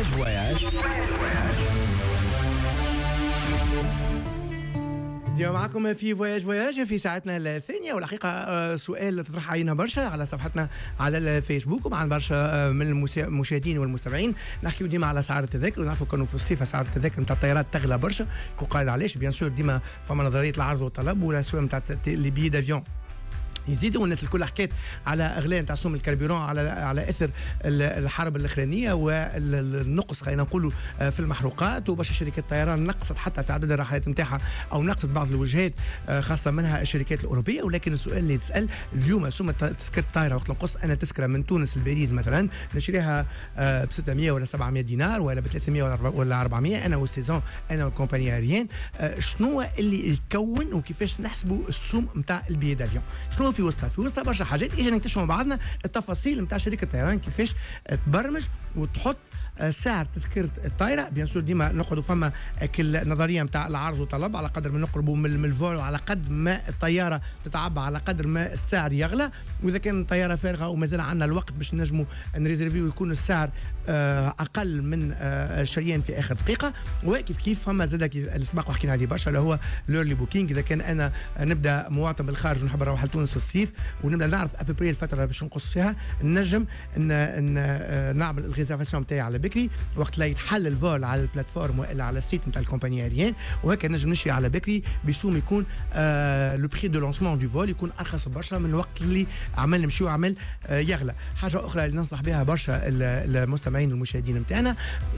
فواياج. اليوم معكم في فواياج في ساعتنا الثانية، والحقيقة سؤال تطرح علينا برشا على صفحتنا على الفيسبوك، ومع برشا من المشاهدين والمستمعين. نحكيو ديما على اسعار التذاكر، ونعرفوا كانوا في الصيف اسعار التذاكر نتاع الطيارات تغلى برشا. قال علاش؟ بيان سور ديما فما نظرية العرض والطلب، ولا سواء نتاع لي بيي دافيون يزيدوا، والناس الكل حكيت على اغلاء نتاع سوم الكربيرون على اثر الحرب الاخرانيه والنقص خلينا نقولوا في المحروقات، وباش شركات الطيران نقصت حتى في عدد الرحلات نتاعها او نقصت بعض الوجهات خاصه منها الشركات الاوروبيه. ولكن السؤال اللي يتسال اليوم، سوم تذكره الطائره وقت نقص انا تذكره من تونس لباريس مثلا نشريها ب 600 ولا 700 دينار ولا ب 300 ولا 400، انا والسيزون انا والكومباني اريان. شنو اللي يتكون وكيفاش نحسبوا السوم نتاع البيي دافيون؟ شنو في وسط برشا حاجات اجي نكتشفوا مع بعضنا التفاصيل نتاع شركه الطيران كيفاش تبرمج وتحط سعر تذكره الطائره. بيان سور ديما نقعدوا فما النظريه نتاع العرض والطلب، على قدر ما نقربوا من الفول على قد ما الطياره تتعبى على قدر ما السعر يغلى، واذا كان الطياره فارغه ومازال عندنا الوقت باش نجموا نريزيرفيو يكون السعر اقل من الشريان في اخر دقيقه. وكيف كيف فما زاد السباق وحكينا عليه برشا اللي هو لورلي بوكينج. اذا كان انا نبدا مواطن بالخارج ونحب نروح لتونس الصيف ونبدا نعرف ابري الفتره باش نقص فيها، نجم نعمل الريزرفاسيون نتاعي على بكري وقت لا يتحل الفول على البلاتفورم والا على السيت نتاع الكومباني اريان، وهكا نجم نشري على بكري بسوم يكون لو بري دو لونسمون دو فول يكون ارخص برشا من الوقت اللي عمل نمشيو عمل يغلى. حاجه اخرى اللي ننصح بها برشا المستمعين والمشاهدين نتاعنا،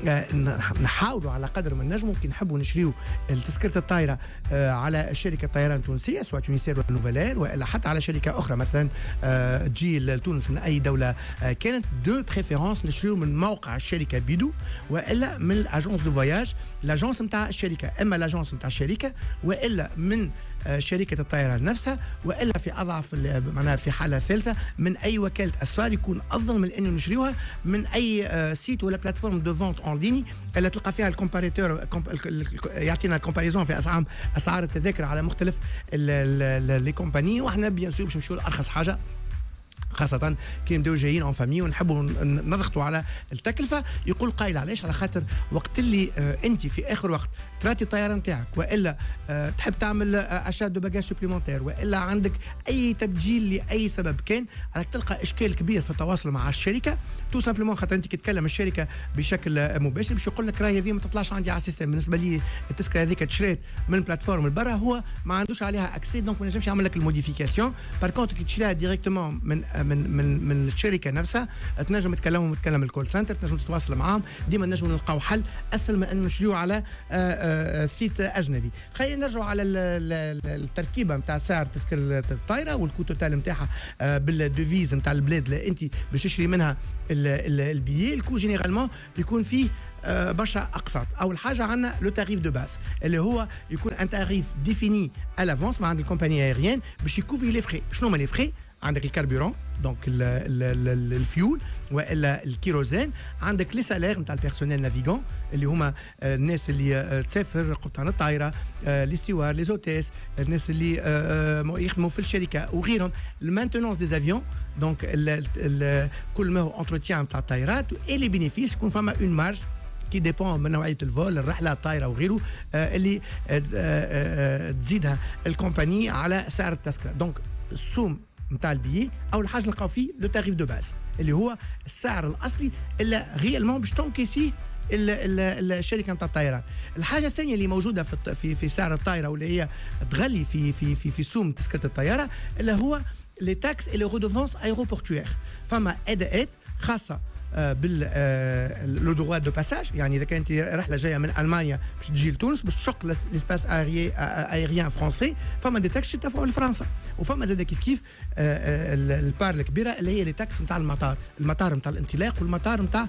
نحاولوا على قدر ما نجموا كي نحبوا نشريو تذكره الطائره على شركه طيران تونسيه سواء تونسير ولا نوفالير والا حتى على شركه اخرى مثلا تجي لتونس من اي دوله كانت دو بريفيرونس نشريو من موقع الشركه بيدو والا من الاجونس دو فواياج لاجونس نتاع الشركه، اما لاجونس نتاع الشركه والا من شركه الطيران نفسها، والا في اضعف معناها في حاله ثالثه من اي وكاله اسفار يكون افضل من انه نشريوها من اي سيت ولا بلاتفورم دو فونت اون ليني اللي تلقى فيها الكومباريتور يعطينا الكومباريزون في اسعار التذاكر على مختلف لي كومباني. واحنا بيان سور باش نمشيو لارخص حاجه، خاصة كي نبداو جايين اون فامي ونحبوا نضغطوا على التكلفة. يقول قايل علاش؟ على خاطر وقت اللي انت في اخر وقت تراتي الطيارة نتاعك والا تحب تعمل اشات دو باجاج سوبليمونتير والا عندك اي تبجيل لاي سبب كان، راك تلقى اشكال كبير في التواصل مع الشركة تو سامبلومون خاطر انت كي تكلم الشركة بشكل مباشر باش يقول لك راهي هذه ما تطلعش عندي على السيستم. بالنسبة لي التذكرة هذيك تشريت من بلاتفورم البرا هو ما عندوش عليها اكسي، دونك ما نجمش يعمل لك الموديفيكاسيون. بار كونتر كي تشريها ديريكتومون من الشركه نفسها تنجم تكلم الكول سنتر، تنجم تتواصل معاهم، ديما نجم نلقاو حل اسهل من ان نشريو على سيت اجنبي. خلينا نرجعوا على التركيبه نتاع سعر تذكره الطائره والكو توتال نتاعها بالديفيز نتاع البلاد اللي انت باش تشري منها البيي. الكو جينيرالمون يكون فيه برشا اقساط. اول حاجه عندنا لو تاريف دو باز اللي هو يكون ان تاريف ديفيني على لافونس مع عند الكومباني ايريان باش يكوفري لي فري. شنو هما لي فري؟ عندك الكربورون دونك الفيول والا الكيروزين، عندك لي سالير نتاع البيرسونيل نافيغون اللي هما الناس اللي تسافر قبطان الطائره، لي ستيوار، لي زوتيس، الناس اللي يخدموا في الشركه وغيرهم، المانتونونس دي افيون دونك كل ما هو انتروتيان نتاع الطائرات، اي لي بينيفيس يكون فما اون مارج كي ديبون من نوعيه الفول الرحله الطائره وغيره اللي تزيدها الكومباني على سعر التذكره. دونك السوم نتاع البيي اول حاجه نلقاو فيه لو تاريف دو باز اللي هو السعر الاصلي اللي ريالمون باش تنكسي الشركه نتاع الطيران. الحاجه الثانيه اللي موجوده في سعر الطائره واللي هي تغلي في سوم تذكره الطياره اللي هو لي تاكس اي لو رودوفونس ايروبورتوير. فما اداءات خاصه لو دروا دو باساج، يعني اذا كانت رحله جايه من المانيا باش تجي لتونس باش تشق ليسباس ايريان فرونسي، فما دي تاكس تدفعوا لفرنسا، وفما زاد كيف البار الكبيره اللي هي لي تاكس نتاع المطار نتاع الانطلاق والمطار نتاع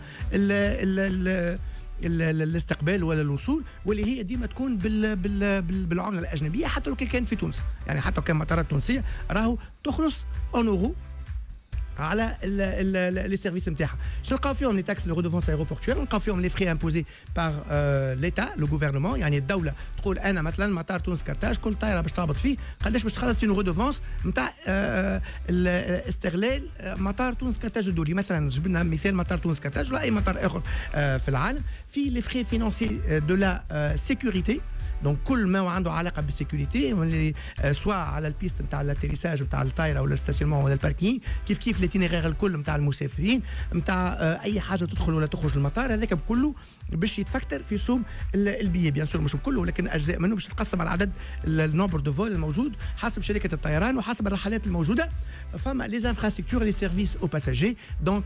الاستقبال ولا الوصول، واللي هي ديما تكون بالعمله الاجنبيه حتى لو كان في تونس. يعني حتى لو كان مطارات تونسيه راهو تخلص اون اورو على لي سيرفيس نتاعها. شنو نلقاو فيهم لي تاكس لو ريدوفونس ايروبورتوير؟ نلقاو فيهم لي فري امبوزي بار ليتا لو غوفرنمون، يعني الدوله تقول انا مثلا مطار تونس كرتاج كل طائره باش تهبط فيه قداش باش تخلص فيه ريدوفونس نتاع استغلال مطار تونس كرتاج الدولي. مثلا جبنا مثال مطار تونس كرتاج ولا اي مطار اخر في العالم، في لي فري فينانسي دو لا سيكوريتي. دونك كل ما عنده علاقه بالسيكوريتي سواء على البيست نتاع الاتيريساج نتاع الطائره ولا الستاسيونمون ولا الباركينغ، كيف ليتينيغير الكل نتاع المسافرين نتاع اي حاجه تدخل ولا تخرج المطار، هذاك بكله باش يتفكتر في سوم البيي. بيان سور مش بكله ولكن اجزاء منه باش تتقسم على عدد النومبر دو فول الموجود حسب شركه الطيران وحسب الرحلات الموجوده. فما لي انفراستركتور لي سيرفيس او باساجي، دونك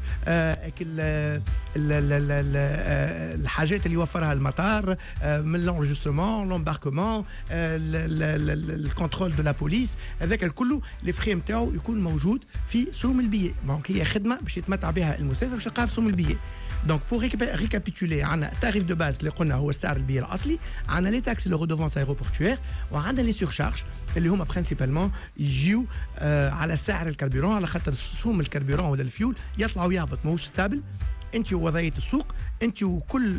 الحاجات اللي يوفرها المطار من لونجسترمون لومباركمون الكونترول دو لا بوليس، هذاك الكل لي فري نتاعو يكون موجود في سوم البيي. دونك هي خدمه باش يتمتع بها المسافر باش يلقاها في سوم البيي. دونك بور ريكابيتولي عندنا التاريف دو باز اللي قلنا هو السعر البيئي الاصلي، عندنا لي تاكس لو ريدوفونس ايروبورتوير، وعندنا لي سورشارج اللي هما برينسيبالمون يجيو على سعر الكربيرون، على خاطر سوم الكربيرون ولا الفيول يطلع ويهبط ماهوش ستابل. انت ووضعيه السوق، انت وكل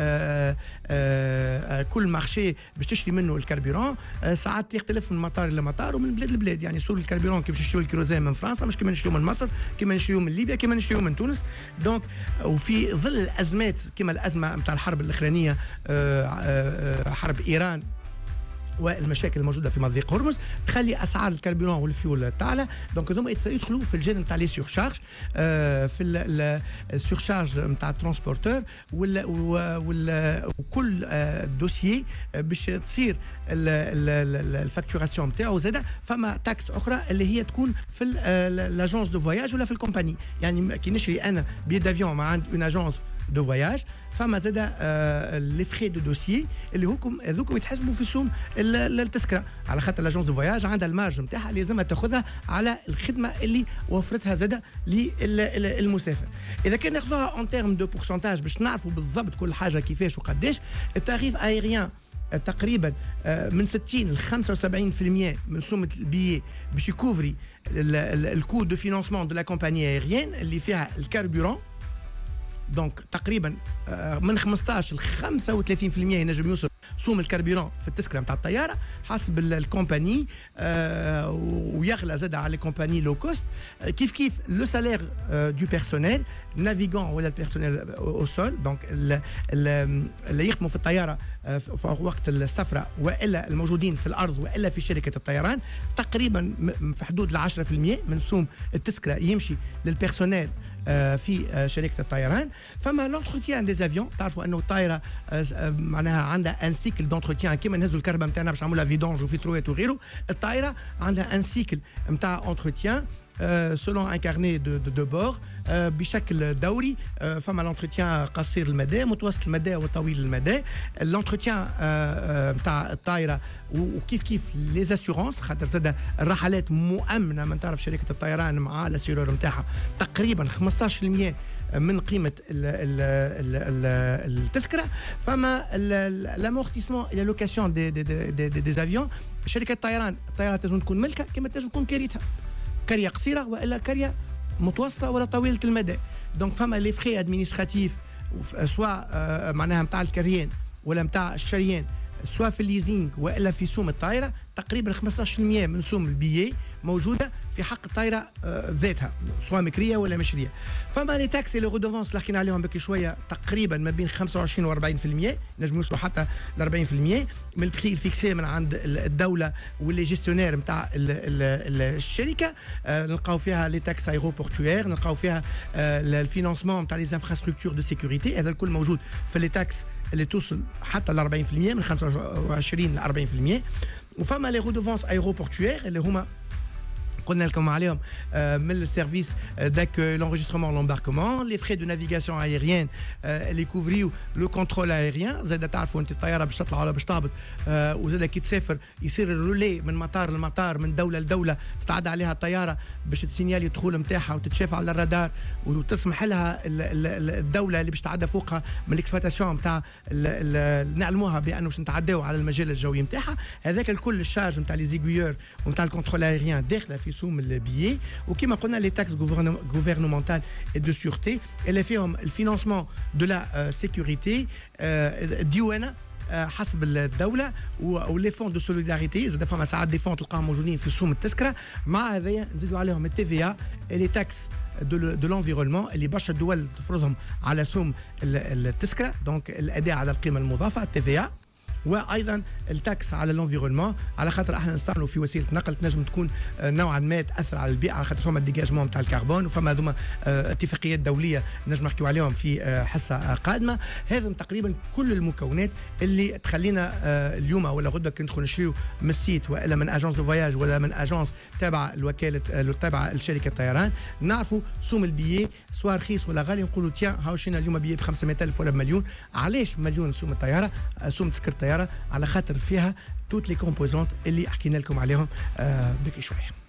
كل مارشي باش تشري منه الكربيرون ساعات يختلف من مطار لمطار ومن بلاد لبلاد. يعني سوق الكربيرون كيف نشريو الكيروزين من فرنسا مش كيما نشريو من مصر، كيما نشريو من ليبيا، كيما نشريو من تونس. دونك وفي ظل الازمات كيما الازمه نتاع الحرب الاخرانيه، حرب ايران والمشاكل الموجوده في مضيق هرمز تخلي اسعار الكربيرون والفيول تعلى. دونك هذوما يدخلوا في الجانب نتاع لي سورشارج، في السورشارج نتاع الترونسبورتور وكل دوسيي باش تصير الفاكتوراسيون نتاعو. زاده فما تاكس اخرى اللي هي تكون في لاجونس دو فواياج ولا في الكومباني. يعني كي نشري انا بي دافيون مع عند اون اجونس دو فواياج، فما زاده لي فري دو دوسيي اللي هذوكم يتحسبوا في سوم التذكره، على خاطر لاجونس دو فواياج عندها المارج نتاعها لازمها تاخذها على الخدمه اللي وفرتها زاده للمسافر. اذا كان ناخذوها اون تيرم دو بورسنتاج باش نعرفوا بالضبط كل حاجه كيفاش وقداش، التاريف ايريان تقريبا من 60 ل 75% من سوم البيي باش يكوفري الكو دو فينانسمون دو لا كومباني ايريان اللي فيها الكاربورون. دونك تقريبا من 15 ل 35% ينجم يوصل سوم الكربيرون في التذكره نتاع الطياره حسب الكومباني، ويغلى زاد على الكومباني لو كوست. كيف لو سالير دو بيرسونيل نافيغون ولا البيرسونيل او سول، دونك اللي يخدموا في الطياره في وقت السفره والا الموجودين في الارض والا في شركه الطيران، تقريبا في حدود ال 10% من سوم التذكره يمشي للبيرسونيل في شركه الطيران. فما لونتروتيان دي افيون، تعرفوا انه الطائره معناها عندها ان سيكل دونتروتيان كيما نهزوا الكربه نتاعنا باش نعملوا فيدونج وفيتروات وغيره. الطائره عندها ان سيكل نتاع انتروتيان selon un carnet de bord بشكل دوري. فما لونتروتيان قصير المدى متوسط المدى وطويل المدى. لونتروتيان نتاع الطائره وكيف لي زاسيورونس، خاطر زاد الرحلات مؤمنه من طرف شركه الطيران مع الاسيرور نتاعها تقريبا 15% من قيمه التذكره. فما لامورتيسمون الى لوكاسيون دي افيون، شركه الطيران تنجم تكون ملكها كما تنجم تكون كاريتها، كاريه قصيره والا كاريه متوسطه ولا طويله المدى. دونك فما لي فري ادمينستراتيف سواء معناها نتاع الكريان ولا نتاع الشريان، سواء في الليزينغ والا في سوم الطائره، تقريبا 15% من سوم البيي موجوده في حق الطائره ذاتها سواء مكريه ولا مشريه. فما لي تاكسي لو ريدوفونس اللي حكينا عليهم بكي شويه تقريبا ما بين 25 و 40%، نجموا يوصلوا حتى ل 40% من البري الفيكسي من عند الدوله واللي جيستيونير نتاع الشركه. نلقاو فيها لي تاكس ايروبورتوير، نلقاو فيها الفينانسمون نتاع لي انفراستركتور دو سيكوريتي، هذا الكل موجود في لي تاكس اللي توصل حتى ل 40% من 25 ل 40%. وفما لي ريدوفونس ايروبورتوير اللي هما قلنا لكم عليهم من السيرفيس داك لونجسترمون لومباركمون، لي فري دو نافيغاسيون ايريان اللي كوفريو لو كونترول ايريان. زاد تعرفوا انت الطياره باش تطلع ولا باش تهبط، وزاد كي تسافر يصير الرولي من مطار لمطار من دوله لدوله، تتعدى عليها الطياره باش تسينيالي الدخول نتاعها وتتشاف على الرادار وتسمح لها الدوله اللي باش تعدى فوقها من الاكسبلواتاسيون نتاع نعلموها بانه باش نتعداو على المجال الجوي نتاعها. هذاك الكل الشارج نتاع لي زيغويور ونتاع الكونترول ايريان داخله في في سوم البيي. وكما قلنا لي تاكس غوفرنمونتال اي دو سيورتي اللي فيهم الفينانسمون دو لا سيكوريتي ديوانه حسب الدوله ولي فون دو سوليداريتي زاد فما ساعات دي فون تلقاهم موجودين في سوم التذكره. مع هذايا نزيدوا عليهم التي في ا لي تاكس دو لونفيرونمون اللي برشا الدول تفرضهم على سوم التذكره. دونك الاداء على القيمه المضافه التي في ا، وايضا التاكس على الانفيرونمون على خاطر احنا نستعملوا في وسيله نقل تنجم تكون نوعا ما تاثر على البيئه على خاطر فما ديجاجمون تاع الكربون وفما ذوما اتفاقيات دوليه نجم نحكيو عليهم في حصه قادمه. هذم تقريبا كل المكونات اللي تخلينا اليوم ولا غدا كي ندخل نشريو من السيت والا من اجونس دو فواياج ولا من اجونس تابع الوكاله تابع لشركه الطيران نعرفوا سوم البيي سواء رخيص ولا غالي نقولوا تيان هاو شينا اليوم بيي ب 500,000 ولا بمليون. علاش مليون سوم الطياره سوم تذكره الطياره؟ على خاطر فيها توت لي كومبوزونت اللي حكينا لكم عليهم بكي شويه.